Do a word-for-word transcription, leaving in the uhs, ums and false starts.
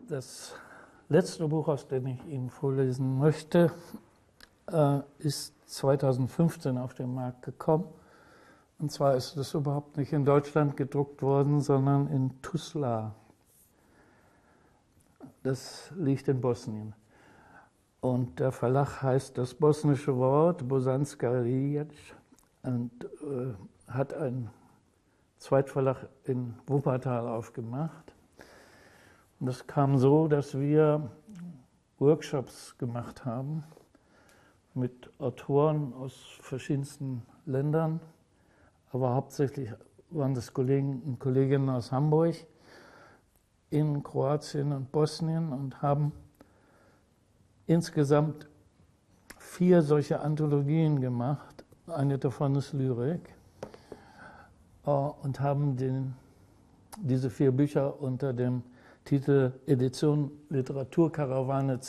Das letzte Buch, aus dem ich Ihnen vorlesen möchte, ist zweitausendfünfzehn auf den Markt gekommen. Und zwar ist es überhaupt nicht in Deutschland gedruckt worden, sondern in Tuzla. Das liegt in Bosnien. Und der Verlag heißt Das bosnische Wort, Bosanska Riječ, und äh, hat einen Zweitverlag in Wuppertal aufgemacht. Und das kam so, dass wir Workshops gemacht haben mit Autoren aus verschiedensten Ländern, aber hauptsächlich waren das Kollegen und Kolleginnen aus Hamburg in Kroatien und Bosnien und haben insgesamt vier solche Anthologien gemacht. Eine davon ist Lyrik. Und haben den, diese vier Bücher unter dem Titel Edition Literaturkarawane